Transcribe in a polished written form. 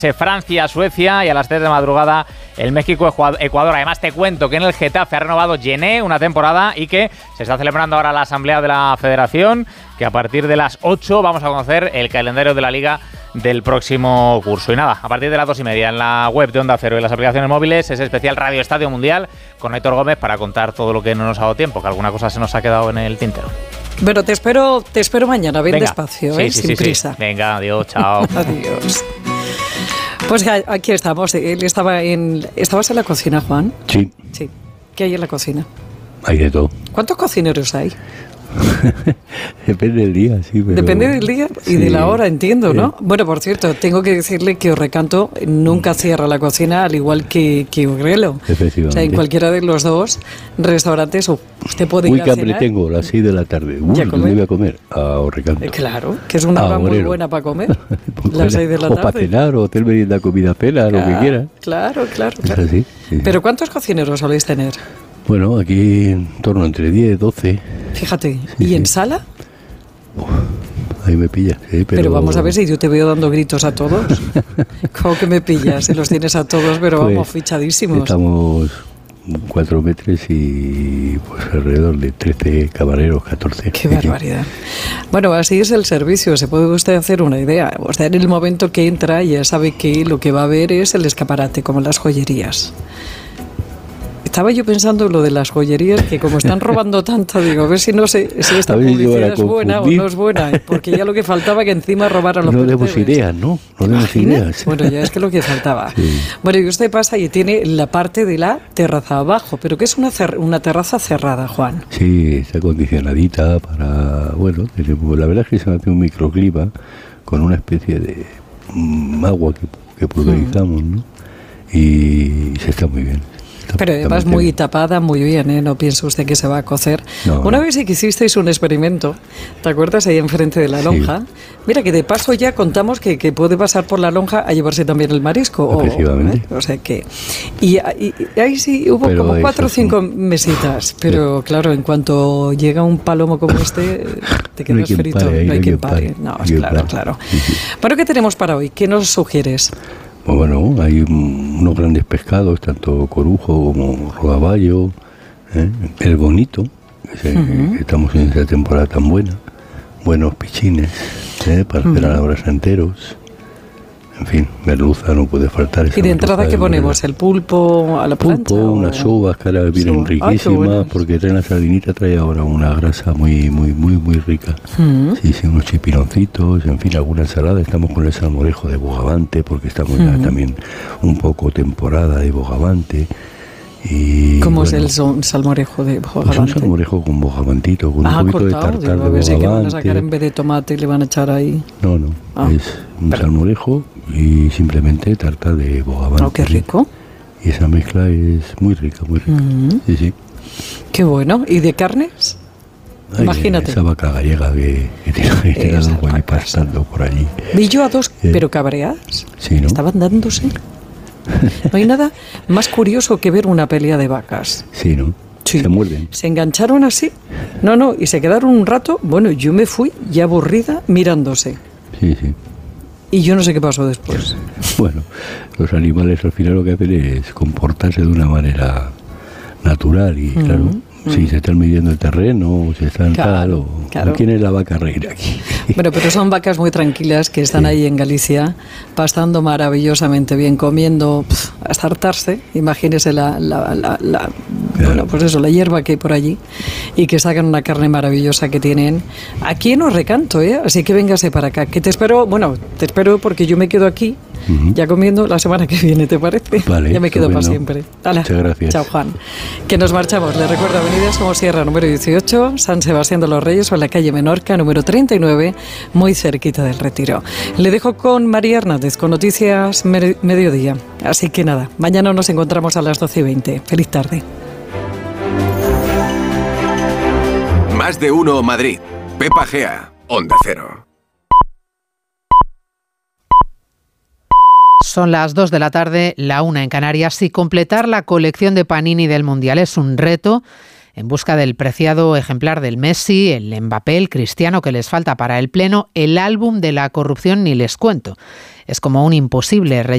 Francia, Suecia y a las 3 de madrugada el México-Ecuador. Además te cuento que en el Getafe ha renovado Gené una temporada y que se está celebrando ahora la asamblea de la federación, que a partir de las 8 vamos a conocer el calendario de la liga del próximo curso. Y nada, a partir de las 2:30 en la web de Onda Cero y en las aplicaciones móviles, ese especial Radio Estadio Mundial con Aitor Gómez para contar todo lo que no nos ha dado tiempo, que alguna cosa se nos ha quedado en el tintero. Bueno, te espero mañana, ven despacio, sin prisa. Venga, adiós, chao. Adiós. Pues aquí estamos. ¿Estabas en la cocina, Juan? Sí. Sí. ¿Qué hay en la cocina? Hay de todo. ¿Cuántos cocineros hay? Depende del día, sí. Pero... Depende del día y de la hora, entiendo, ¿no? Bueno, por cierto, tengo que decirle que Orrecanto nunca cierra la cocina, al igual que Urrelo. Efectivamente. O sea, en cualquiera de los dos restaurantes usted puede ir a cenar. Uy, que hambre tengo, a las 6 de la tarde. ¿Dónde voy a comer? A Orrecanto. Claro, que es una hora muy buena para comer. Las 6 de la tarde. O para cenar, o hacer merienda, comida, cena, lo que quiera. Claro. Es así. Sí. ¿Pero cuántos cocineros soléis tener? Bueno, aquí en torno entre 10 y 12. Fíjate, sí, ¿y en sala? Ahí me pillas, pero vamos a ver si yo te veo dando gritos a todos. ¿Cómo que me pillas? Si los tienes a todos, pero pues, vamos, fichadísimos. Estamos 4 metros y pues alrededor de 13 camareros, 14. ¡Qué barbaridad! Bueno, así es el servicio, se puede usted hacer una idea. O sea, en el momento que entra ya sabe que lo que va a ver es el escaparate, como en las joyerías. Estaba yo pensando en lo de las joyerías, que como están robando tanto, digo, a ver si esta publicidad es buena o no es buena, porque ya lo que faltaba que encima robaran los percebes. No demos ideas, ¿no? No demos ideas. Bueno, ya es que lo que faltaba. Sí. Bueno, y usted pasa y tiene la parte de la terraza abajo, pero ¿qué es una terraza cerrada, Juan? Sí, está acondicionadita para, bueno, la verdad es que se hace un microclima con una especie de agua que pulverizamos, ¿no? Y se está muy bien. Pero además muy tapada, muy bien, ¿eh? No piensa usted que se va a cocer. No, Una vez sí que hicisteis un experimento, ¿te acuerdas? Ahí enfrente de la lonja. Sí. Mira, que de paso ya contamos que puede pasar por la lonja a llevarse también el marisco. Efectivamente. O sea que... Y ahí sí hubo como 4 o 5 mesitas, pero claro, en cuanto llega un palomo como este, te quedas frito. No hay quien pare. No, claro. Sí. Bueno, ¿qué tenemos para hoy? ¿Qué nos sugieres? Bueno, hay unos grandes pescados, tanto corujo como rodaballo, el bonito, que estamos en esta temporada tan buena, buenos pichines, para hacer a la brasa enteros, en fin, merluza no puede faltar. ¿Y de entrada qué ponemos? ¿El pulpo a la plancha? Pulpo, unas uvas que ahora vienen riquísimas, porque traen la sardinita, trae ahora una grasa muy rica. Sí, unos chipironcitos, en fin, alguna ensalada. Estamos con el salmorejo de bogavante, porque estamos ya también un poco temporada de bogavante. ¿Cómo es el salmorejo de bogavante? Pues un salmorejo con bogavantito, con un poquito cortado, de tartar de a ver si bogavante. que van a sacar en vez de tomate y le van a echar ahí. No, es un salmorejo y simplemente tarta de bogavante. ¡Qué rico! Y esa mezcla es muy rica, muy rica. Sí. ¡Qué bueno! ¿Y de carnes? Imagínate. Esa vaca gallega que tiene algo ahí pastando por allí. Vi yo a dos, pero cabreadas. Sí, ¿no? Estaban dándose. No hay nada más curioso que ver una pelea de vacas. Sí, ¿no? Sí. Se muerden. Se engancharon así. No, y se quedaron un rato. Bueno, yo me fui ya aburrida mirándose. Sí. Y yo no sé qué pasó después. Bueno, los animales al final lo que hacen es comportarse de una manera natural y claro, si se están midiendo el terreno, si están claro. ¿Quién es la vaca reír aquí? Bueno, pero son vacas muy tranquilas que están ahí en Galicia, pastando maravillosamente bien, comiendo hasta hartarse. Imagínese bueno, pues eso, la hierba que hay por allí y que sacan una carne maravillosa que tienen. Aquí en Orrecanto, así que véngase para acá. Que te espero porque yo me quedo aquí ya comiendo la semana que viene, ¿te parece? Vale, ya me quedo para siempre. Muchas gracias. Chao, Juan. Que nos marchamos. Le recuerdo Avenida Somosierra número 18, San Sebastián de los Reyes, o en la calle Menorca número 39, muy cerquita del Retiro. Le dejo con María Hernández con Noticias Mediodía. Así que nada, mañana nos encontramos a las 12:20. Feliz tarde. Más de uno Madrid. Pepa Gea, Onda Cero. Son las 2 de la tarde, la 1 en Canarias, y completar la colección de Panini del Mundial es un reto en busca del preciado ejemplar del Messi, el Mbappé, el Cristiano que les falta para el pleno, el álbum de la corrupción ni les cuento. Es como un imposible